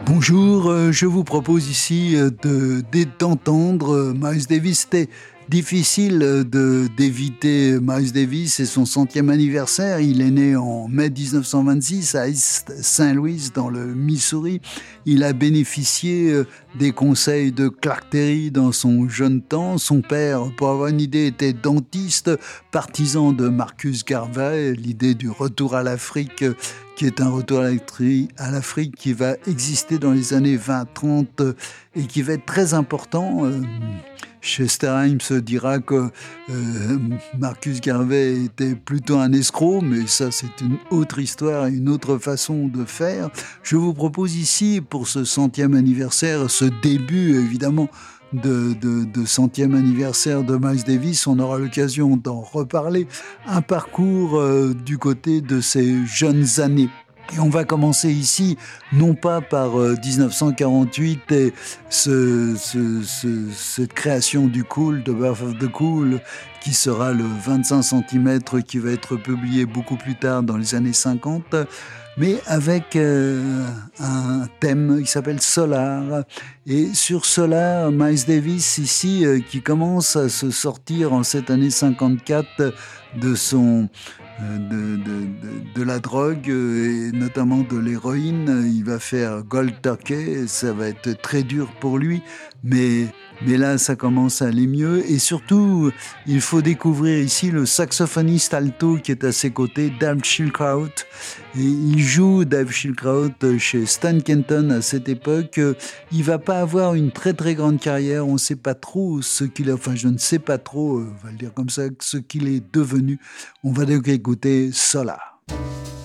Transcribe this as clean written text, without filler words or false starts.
Bonjour, je vous propose ici d'entendre Miles Davis. C'était difficile d'éviter Miles Davis et son centième anniversaire. Il est né en mai 1926 à East St. Louis dans le Missouri. Il a bénéficié des conseils de Clark Terry dans son jeune temps. Son père, pour avoir une idée, était dentiste, partisan de Marcus Garvey, l'idée du retour à l'Afrique qui est un retour à l'Afrique qui va exister dans les années 20-30 et qui va être très important. Chester Himes dira que Marcus Garvey était plutôt un escroc, mais ça c'est une autre histoire et une autre façon de faire. Je vous propose ici, pour ce centième anniversaire, ce début évidemment de centième anniversaire de Miles Davis, on aura l'occasion d'en reparler, un parcours du côté de ses jeunes années. Et on va commencer ici, non pas par 1948 et cette création du Cool, The Birth of the Cool, qui sera le 25 cm, qui va être publié beaucoup plus tard dans les années 50, mais avec un thème qui s'appelle Solar. Et sur Solar, Miles Davis, ici, qui commence à se sortir en cette année 54 de son... de la drogue et notamment de l'héroïne. Il va faire Cold Turkey, ça va être très dur pour lui, mais là ça commence à aller mieux. Et surtout, il faut découvrir ici le saxophoniste alto qui est à ses côtés, Dave Schildkraut. Et il joue Dave Schildkraut chez Stan Kenton à cette époque. Il va pas avoir une très très grande carrière, on ne sait pas trop ce qu'il est, enfin je ne sais pas trop, on va le dire comme ça, ce qu'il est devenu. On va donc écouter Solar.